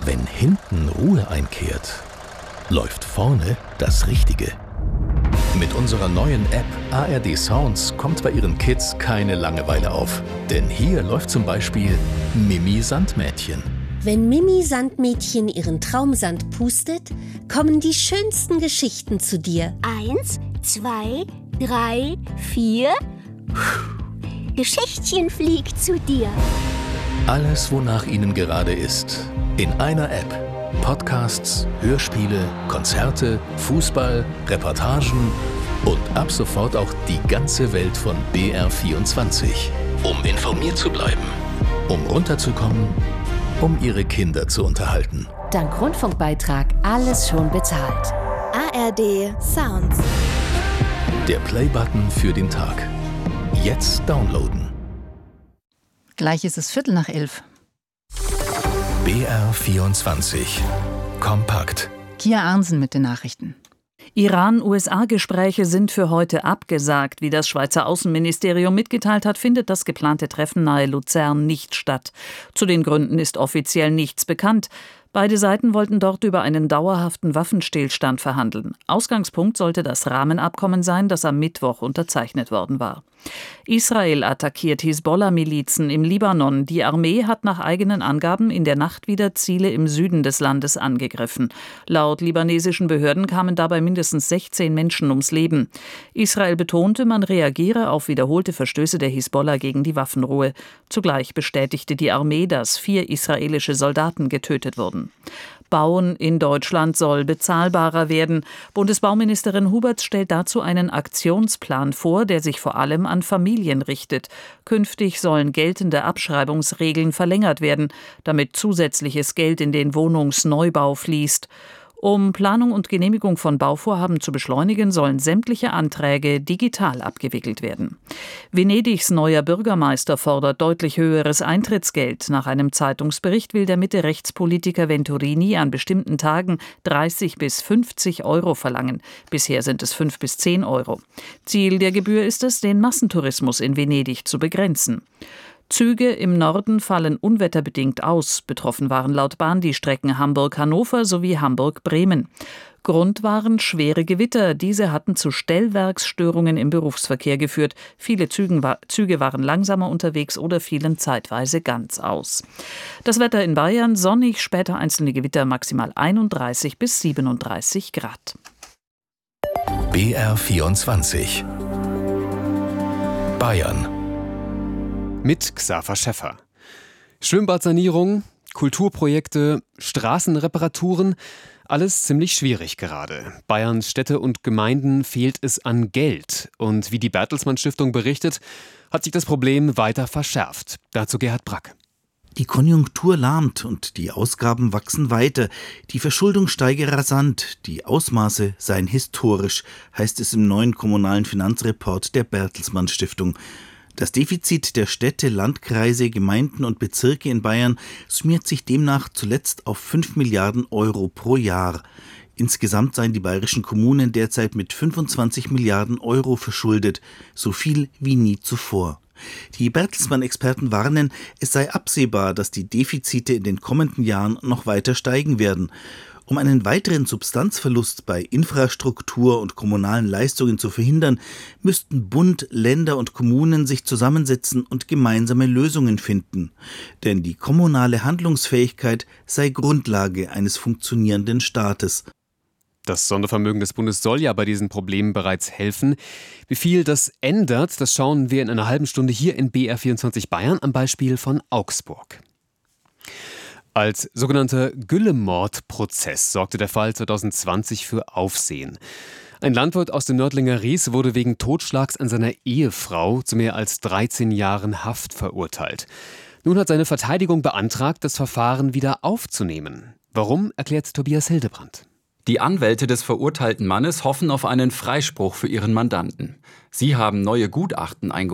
Wenn hinten Ruhe einkehrt, läuft vorne das Richtige. Mit unserer neuen App ARD Sounds kommt bei Ihren Kids keine Langeweile auf. Denn hier läuft zum Beispiel Mimi Sandmädchen. Wenn Mimi Sandmädchen ihren Traumsand pustet, kommen die schönsten Geschichten zu dir. 1, 2, 3, 4. Geschichtchen fliegt zu dir. Alles, wonach Ihnen gerade ist. In einer App. Podcasts, Hörspiele, Konzerte, Fußball, Reportagen und ab sofort auch die ganze Welt von BR24. Um informiert zu bleiben, um runterzukommen, um Ihre Kinder zu unterhalten. Dank Rundfunkbeitrag alles schon bezahlt. ARD Sounds. Der Play-Button für den Tag. Jetzt downloaden. Gleich ist es 11:15. BR24. Kompakt. Kia Arnsen mit den Nachrichten. Iran-USA-Gespräche sind für heute abgesagt. Wie das Schweizer Außenministerium mitgeteilt hat, findet das geplante Treffen nahe Luzern nicht statt. Zu den Gründen ist offiziell nichts bekannt. Beide Seiten wollten dort über einen dauerhaften Waffenstillstand verhandeln. Ausgangspunkt sollte das Rahmenabkommen sein, das am Mittwoch unterzeichnet worden war. Israel attackiert Hisbollah-Milizen im Libanon. Die Armee hat nach eigenen Angaben in der Nacht wieder Ziele im Süden des Landes angegriffen. Laut libanesischen Behörden kamen dabei mindestens 16 Menschen ums Leben. Israel betonte, man reagiere auf wiederholte Verstöße der Hisbollah gegen die Waffenruhe. Zugleich bestätigte die Armee, dass 4 israelische Soldaten getötet wurden. Bauen in Deutschland soll bezahlbarer werden. Bundesbauministerin Huberts stellt dazu einen Aktionsplan vor, der sich vor allem an Familien richtet. Künftig sollen geltende Abschreibungsregeln verlängert werden, damit zusätzliches Geld in den Wohnungsneubau fließt. Um Planung und Genehmigung von Bauvorhaben zu beschleunigen, sollen sämtliche Anträge digital abgewickelt werden. Venedigs neuer Bürgermeister fordert deutlich höheres Eintrittsgeld. Nach einem Zeitungsbericht will der Mitte-Rechts-Politiker Venturini an bestimmten Tagen 30 bis 50 Euro verlangen. Bisher sind es 5 bis 10 Euro. Ziel der Gebühr ist es, den Massentourismus in Venedig zu begrenzen. Züge im Norden fallen unwetterbedingt aus. Betroffen waren laut Bahn die Strecken Hamburg-Hannover sowie Hamburg-Bremen. Grund waren schwere Gewitter. Diese hatten zu Stellwerksstörungen im Berufsverkehr geführt. Viele Züge waren langsamer unterwegs oder fielen zeitweise ganz aus. Das Wetter in Bayern: sonnig, später einzelne Gewitter, maximal 31 bis 37 Grad. BR24. Bayern. Mit Xaver Schäffer. Schwimmbadsanierung, Kulturprojekte, Straßenreparaturen, alles ziemlich schwierig gerade. Bayerns Städte und Gemeinden fehlt es an Geld. Und wie die Bertelsmann Stiftung berichtet, hat sich das Problem weiter verschärft. Dazu Gerhard Brack. Die Konjunktur lahmt und die Ausgaben wachsen weiter. Die Verschuldung steige rasant. Die Ausmaße seien historisch, heißt es im neuen kommunalen Finanzreport der Bertelsmann Stiftung. Das Defizit der Städte, Landkreise, Gemeinden und Bezirke in Bayern summiert sich demnach zuletzt auf 5 Milliarden Euro pro Jahr. Insgesamt seien die bayerischen Kommunen derzeit mit 25 Milliarden Euro verschuldet, so viel wie nie zuvor. Die Bertelsmann-Experten warnen, es sei absehbar, dass die Defizite in den kommenden Jahren noch weiter steigen werden. Um einen weiteren Substanzverlust bei Infrastruktur und kommunalen Leistungen zu verhindern, müssten Bund, Länder und Kommunen sich zusammensetzen und gemeinsame Lösungen finden. Denn die kommunale Handlungsfähigkeit sei Grundlage eines funktionierenden Staates. Das Sondervermögen des Bundes soll ja bei diesen Problemen bereits helfen. Wie viel das ändert, das schauen wir in einer halben Stunde hier in BR24 Bayern am Beispiel von Augsburg. Als sogenannter Güllemord-Prozess sorgte der Fall 2020 für Aufsehen. Ein Landwirt aus dem Nördlinger Ries wurde wegen Totschlags an seiner Ehefrau zu mehr als 13 Jahren Haft verurteilt. Nun hat seine Verteidigung beantragt, das Verfahren wieder aufzunehmen. Warum, erklärt Tobias Hildebrand. Die Anwälte des verurteilten Mannes hoffen auf einen Freispruch für ihren Mandanten. Sie haben neue Gutachten eingeholt.